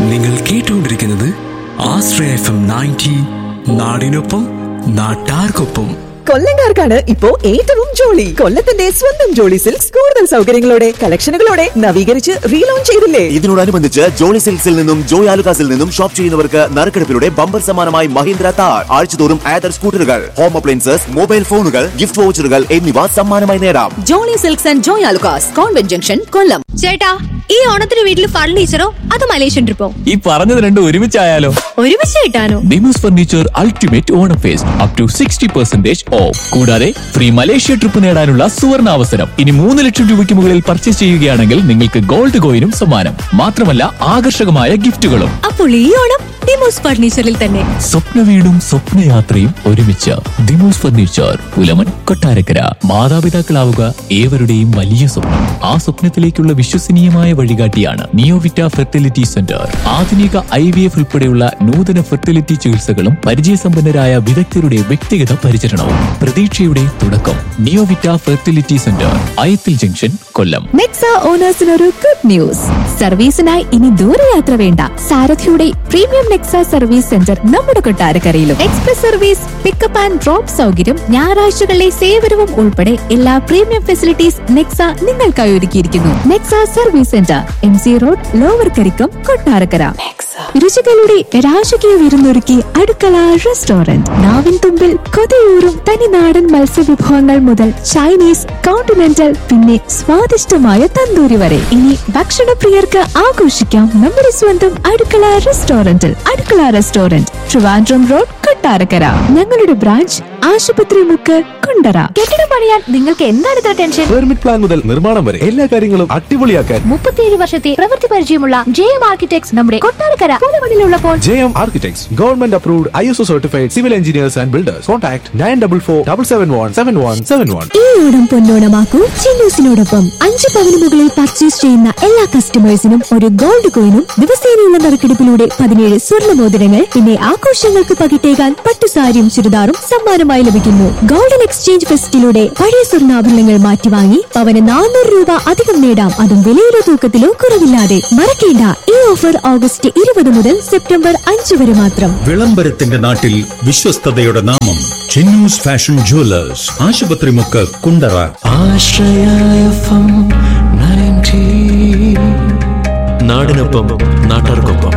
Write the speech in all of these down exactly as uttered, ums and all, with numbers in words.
നിങ്ങൾ കേട്ടുകൊണ്ടിരിക്കുന്നത് ആശ്രയ F M ninety, നാടിനൊപ്പം നാട്ടാർക്കൊപ്പം. കൊല്ലംകാർക്കാണ് ഇപ്പോ ഏറ്റവും ജോളി. കൊല്ലത്തിന്റെ സ്വന്തം ജോളി സിൽക്സ് കൂടുതൽ സൗകര്യങ്ങളോടെ കളക്ഷനുകളോടെ നവീകരിച്ച് റീലോഞ്ച് ചെയ്തില്ലേ? ഇതിനോടനുബന്ധിച്ച് ജോളി സിൽക്സിൽ നിന്നും ജോയ് ആലുകാസിൽ നിന്നും ഷോപ്പ് ചെയ്യുന്നവർക്ക് നറുക്കെടുപ്പിലൂടെ ബമ്പർ സമ്മാനമായി മഹീന്ദ്ര താർ, ആഴ്ചതോറും ആദർ സ്കൂട്ടറുകൾ, ഹോം അപ്ലയൻസസ്, മൊബൈൽ ഫോണുകൾ, ഗിഫ്റ്റ് വൗച്ചറുകൾ എന്നിവ സമ്മാനമായി നേടാം. Jolly silks and Joy Alukkas, convent junction, കൊല്ലം. ചേട്ടാ, ഈ ഓണത്തിന് വീട്ടിൽ ഫർണിച്ചറോ അത് മലേഷ്യൻ ട്രിപ്പോ? ഈ പറഞ്ഞത് രണ്ടും ഒരുമിച്ചായാലോ? ഒരുമിച്ച് കിട്ടാനോ? Demos furniture ultimate Onam first up to sixty percentage of. കൂടാതെ ഫ്രീ മലേഷ്യ ട്രിപ്പ് നേടാനുള്ള സുവർണ അവസരം. ഇനി മൂന്ന് ലക്ഷം രൂപയ്ക്ക് മുകളിൽ പർച്ചേസ് ചെയ്യുകയാണെങ്കിൽ നിങ്ങൾക്ക് ഗോൾഡ് കോയിനും സമ്മാനം. മാത്രമല്ല ആകർഷകമായ ഗിഫ്റ്റുകളും. അപ്പോൾ ഈ ഓണം ഡിമോസ് ഫർണിച്ചറിൽ തന്നെ. സ്വപ്ന വീടും സ്വപ്നയാത്രയും ഒരുമിച്ച്. ഡിമോസ് ഫർണിച്ചർ, പുലമൻ, കൊട്ടാരക്കര. മാതാപിതാക്കളാവുക ഏവരുടെയും വലിയ സ്വപ്നം. ആ സ്വപ്നത്തിലേക്കുള്ള വിശ്വസനീയമായ വഴികാട്ടിയാണ് നിയോവിറ്റ ഫെർട്ടിലിറ്റി സെന്റർ. ആധുനിക ഐ വി എഫ് ഉൾപ്പെടെയുള്ള നൂതന ഫെർട്ടിലിറ്റി ചികിത്സകളും പരിചയസമ്പന്നരായ വിദഗ്ധരുടെ വ്യക്തിഗത പരിചരണവും പ്രതീക്ഷയുടെ തുടക്കം. നിയോവിറ്റ ഫെർട്ടിലിറ്റി സെന്റർ, അയത്തിൽ ജംഗ്ഷൻ, കൊല്ലം. Nexa ഓണേഴ്സിനൊരു good news. സർവീസിനായി ഇനി ദൂരയാത്ര വേണ്ട. സാരഥിയുടെ പ്രീമിയം നെക്സ സർവീസ് സെന്റർ നമ്മുടെ കൊട്ടാരക്കരയിലും. Express service, pickup and drop സൗകര്യം, ഞായറാഴ്ചകളിലെ സേവനവും ഉൾപ്പെടെ എല്ലാ പ്രീമിയം ഫെസിലിറ്റീസ് നെക്സ നിങ്ങൾക്കായി ഒരുക്കിയിരിക്കുന്നു. Nexa service centre, M C road, lower Karikkam, Kottarakkara. രുചികളുടെ രാജകീയ വിരുന്നൊരുക്കി അടുക്കള റെസ്റ്റോറന്റ്. നാവിൻ തുമ്പിൽ കൊതിയൂറും തനിനാടൻ മത്സ്യവിഭവങ്ങൾ മുതൽ ചൈനീസ്, കോണ്ടിനെന്റൽ, പിന്നെ സ്വാദിഷ്ടമായ തന്തൂരി വരെ. ഇനി ഭക്ഷണപ്രിയർക്ക് ആഘോഷിക്കാം നമ്മുടെ സ്വന്തം അടുക്കള റെസ്റ്റോറന്റിൽ. അടുക്കള റെസ്റ്റോറന്റ്, ട്രിവാൻഡ്രം റോഡ്, കൊട്ടാരക്കര. ഞങ്ങളുടെ ബ്രാഞ്ച് ആശുപത്രി മുക്ക്, കുണ്ടറ. കെട്ടിടം പണിയാൻ നിങ്ങൾക്ക് എന്താണ് ഇത്ര ടെൻഷൻ? പെർമിറ്റ് പ്ലാൻ മുതൽ നിർമ്മാണം വരെ എല്ലാ കാര്യങ്ങളും അടിപൊളിയാക്കാൻ മുപ്പത്തിയേഴ് വർഷത്തെ പ്രവൃത്തി പരിചയമുള്ള ജെ എം ആർക്കിടെക്ട്സ് നമ്മുടെ Kottarakkara പുതുമണിലുള്ളപ്പോൾ. J M architects, government approved, I S O certified civil engineers and builders. Contact nine double four double seven one seven one seven one. ഈ ഓണം പൊന്നോണമാക്കൂ ചിന്നൂസിനോടൊപ്പം. അഞ്ച് പവന് മുകളിൽ പർച്ചേസ് ചെയ്യുന്ന എല്ലാ കസ്റ്റമേഴ്സിനും ഒരു ഗോൾഡ് കോയിനും ദിവസേനയുള്ള നറുക്കെടുപ്പിലൂടെ പതിനേഴ് സ്വർണ്ണ മോതിരങ്ങൾ, പിന്നെ ആഘോഷങ്ങൾക്ക് പകിട്ടേകാൻ പട്ടുസാരിയും ചുരിദാറും സമ്മാനമായി ലഭിക്കുന്നു. ഗോൾഡൻ എക്സ്ചേഞ്ച് ഫെസ്റ്റിലൂടെ പഴയ സ്വർണ്ണാഭരണങ്ങൾ മാറ്റിവാങ്ങി പവന് നാനൂറ് രൂപ അധികം നേടാം. അതും വിലയിലോ തൂക്കത്തിലോ കുറവില്ലാതെ. മറക്കേണ്ട, ഈ ഓഫർ ഓഗസ്റ്റ് ഇരുപത് മുതൽ സെപ്റ്റംബർ അഞ്ച് വരെ മാത്രം. വിളംബരത്തിന്റെ നാട്ടിൽ വിശ്വസ്തതയുടെ നാമം ചിന്നൂസ് ഫാഷൻ ജുവലേഴ്സ്, ആശുപത്രി മുക്ക്, കുണ്ടറ. ആശ്രയ എഫ് എം നയൻറ്റി, നാടിനൊപ്പം നാട്ടാർക്കൊപ്പം.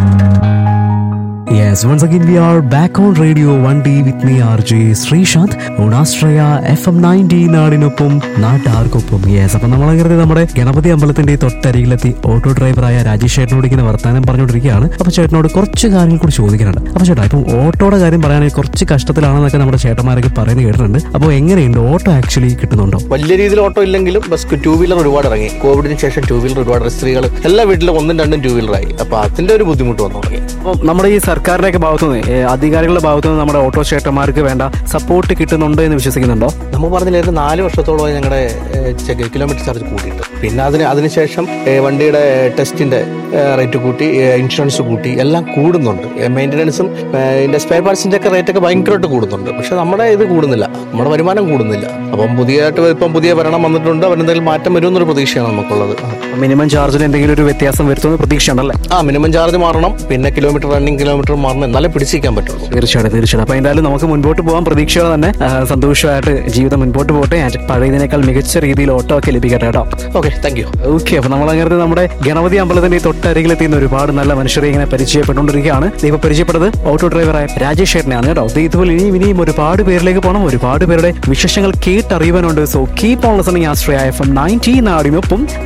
Yes, once again we are back on Radio one D with me R J Srishant on Astraya F M ninety, നാടിനൊപ്പം നാട്ടാർക്കൊപ്പം. യെസ്, അപ്പം നമ്മളങ്ങനെ നമ്മുടെ ഗണപതി അമ്പലത്തിന്റെ തൊട്ടരികിലെത്തി ഓട്ടോ ഡ്രൈവറായ രാജേഷ് ചേട്ടനോട് ഇങ്ങനെ വർത്താനം പറഞ്ഞുകൊണ്ടിരിക്കുകയാണ്. അപ്പൊ ചേട്ടനോട് കുറച്ച് കാര്യങ്ങൾ കൂടി ചോദിക്കാനുണ്ട്. അപ്പൊ ചേട്ടാ, ഇപ്പം ഓട്ടോയുടെ കാര്യം പറയുകയാണെങ്കിൽ കുറച്ച് കഷ്ടത്തിലാണെന്നൊക്കെ നമ്മുടെ ചേട്ടന്മാരൊക്കെ പറയുന്നത് കേട്ടിട്ടുണ്ട്. അപ്പോൾ എങ്ങനെയുണ്ട്, ഓട്ടോ ആക്ച്വലി കിട്ടുന്നുണ്ടോ? വലിയ രീതിയിൽ ഓട്ടോ ഇല്ലെങ്കിലും ബസ് ടൂ വീലർ ഒരുപാട് ഇറങ്ങി. കോവിഡിന് ശേഷം ടൂ വീലർ ഒരുപാട് സ്ത്രീകൾ എല്ലാ വീട്ടിലും ഒന്നും രണ്ടും ടൂ വീലറായി. അപ്പൊ അതിന്റെ ഒരു ബുദ്ധിമുട്ട് വന്നു തുടങ്ങി. അപ്പം നമ്മുടെ ഈ സർക്കാരിന്റെ ഭാഗത്തുനിന്ന്, അധികാരികളുടെ ഭാഗത്തുനിന്ന് നമ്മുടെ ഓട്ടോ ചേട്ടന്മാർക്ക് വേണ്ട സപ്പോർട്ട് കിട്ടുന്നുണ്ടോ എന്ന് വിശ്വസിക്കുന്നുണ്ടോ? നമ്മൾ പറഞ്ഞില്ലായിരുന്നു, നാല് വർഷത്തോളമായി ഞങ്ങളുടെ കിലോമീറ്റർ ചാർജ് കൂട്ടിയിട്ട്. പിന്നെ അതിന് അതിനുശേഷം വണ്ടിയുടെ ടെസ്റ്റിന്റെ റേറ്റ് കൂട്ടി, ഇൻഷുറൻസ് കൂട്ടി, എല്ലാം കൂടുന്നുണ്ട്. മെയിൻ്റനൻസും ഇതിന്റെ സ്പെയർ പാർട്സിന്റെ ഒക്കെ റേറ്റ് ഒക്കെ ഭയങ്കരമായിട്ട് കൂടുന്നുണ്ട്. പക്ഷെ നമ്മുടെ ഇത് കൂടുന്നില്ല, നമ്മുടെ വരുമാനം കൂടുന്നില്ല. അപ്പം പുതിയതായിട്ട് ഇപ്പം പുതിയ ഭരണം വന്നിട്ടുണ്ട്, അവരെന്തെങ്കിലും മാറ്റം വരുമെന്നൊരു പ്രതീക്ഷയാണ് നമുക്കുള്ളത്. മിനിമം ചാർജിൽ എന്തെങ്കിലും ഒരു വ്യത്യാസം വരുത്തുന്ന പ്രതീക്ഷയുണ്ടല്ലേ? ആ, മിനിമം ചാർജ് മാറണം, പിന്നെ കിലോമീറ്റർ റണ്ണിങ് കിലോമീറ്റർ മാറണം, എന്നാലേ പിടിച്ചിരിക്കാൻ പറ്റുള്ളൂ. തീർച്ചയായിട്ടും തീർച്ചയായിട്ടും. അപ്പൊ എന്തായാലും നമുക്ക് മുൻപോട്ട് പോകാൻ പ്രതീക്ഷയോടെ തന്നെ സന്തോഷമായിട്ട് ജീവിതം മുൻപോട്ട് പോട്ടെ. പഴയതിനേക്കാൾ മികച്ച രീതിയിൽ ഓട്ടോ ഒക്കെ ലഭിക്കട്ടെ കേട്ടോ. Okay, thank you. ഓക്കെ, അപ്പൊ നമ്മൾ അങ്ങനെ നമ്മുടെ ഗണപതി അമ്പലത്തിന്റെ തൊട്ടരികിലെത്തിയുന്ന ഒരുപാട് നല്ല മനുഷ്യരെ ഇങ്ങനെ പരിചയപ്പെട്ടുകൊണ്ടിരിക്കുകയാണ്. ഇപ്പൊ പരിചയപ്പെട്ടത് ഓട്ടോ ഡ്രൈവറായ രാജേഷ് ചേട്ടനെയാണ് കേട്ടോ. ഇതുപോലെ ഇനിയും ഇനിയും ഒരുപാട് പേരിലേക്ക് പോകണം, ഒരുപാട് പേരുടെ വിശേഷങ്ങൾ കേട്ടറിയുവാനുണ്ട്. So keep on listening Ashraya F M ninety, നാടിനൊപ്പം